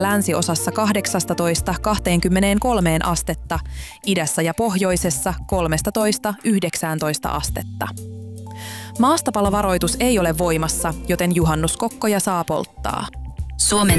länsiosassa 18–23 astetta, idässä ja pohjoisessa 13–19 astetta. Maastopalovaroitus ei ole voimassa, joten juhannuskokkoja saa polttaa. Suomen